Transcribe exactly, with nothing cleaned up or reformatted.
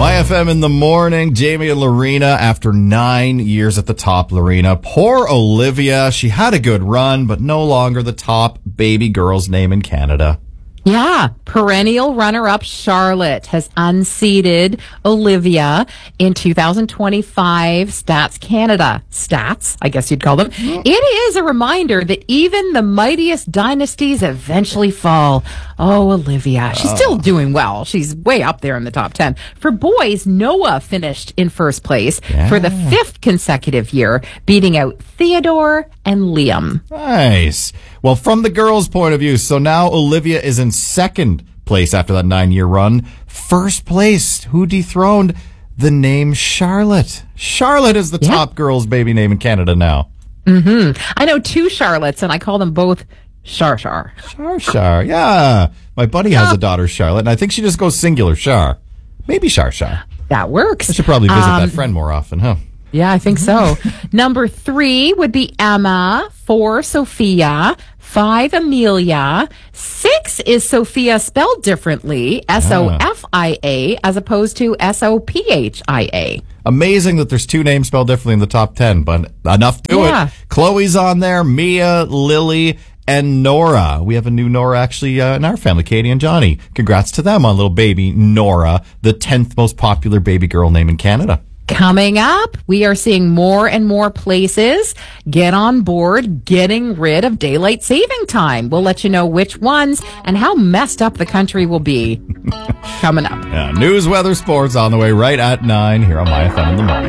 My F M in the morning, Jamie and Lorena after nine years at the top, Lorena. Poor Olivia. She had a good run, but no longer the top baby girl's name in Canada. Yeah, perennial runner-up Charlotte has unseated Olivia in two thousand twenty-five Stats Canada. Stats, I guess you'd call them. It is a reminder that even the mightiest dynasties eventually fall. Oh, Olivia. She's still doing well. She's way up there in the top ten. For boys, Noah finished in first place Yeah. for the fifth consecutive year, beating out Theodore and Liam. Nice. Well, from the girls' point of view, so now Olivia is in second place after that nine-year run. First place, who dethroned the name Charlotte? Charlotte is the Yeah. top girl's baby name in Canada now. Mm-hmm. I know two Charlottes, and I call them both Char Char. Char Char, yeah. My buddy has a daughter, Charlotte, and I think she just goes singular Char. Maybe Char Char. That works. I should probably visit Um, that friend more often, huh? Yeah, I think so. Number three would be Emma. Four, Sophia. Five, Amelia. Six is Sophia spelled differently, S O F I A, as opposed to S O P H I A. Amazing that there's two names spelled differently in the top ten, but enough to Yeah. it. Chloe's on there, Mia, Lily, and Nora. We have a new Nora actually uh, in our family, Katie and Johnny. Congrats to them on little baby Nora, the tenth most popular baby girl name in Canada. Coming up, we are seeing more and more places get on board getting rid of daylight saving time. We'll let you know which ones and how messed up the country will be. Coming up. Yeah, news, weather, sports on the way right at nine here on My F M in the morning.